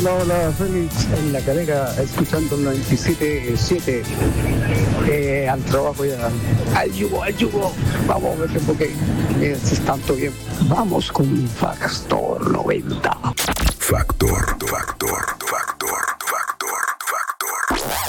Hola, hola, Félix, en la carrera, escuchando el 97.7, al trabajo ya, al yugo, vamos a ver porque es tanto bien, vamos con Factor 90. Factor.